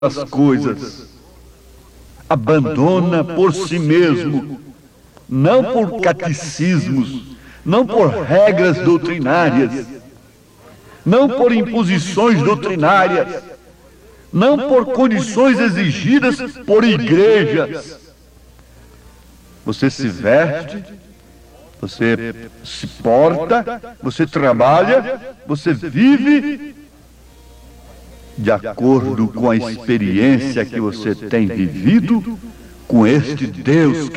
as coisas. Abandona por si mesmo, não por catecismos, não por regras doutrinárias, não por imposições doutrinárias, não por condições exigidas por igrejas. Você se veste, você se porta, você trabalha, você vive de acordo com a experiência que você tem vivido com este Deus que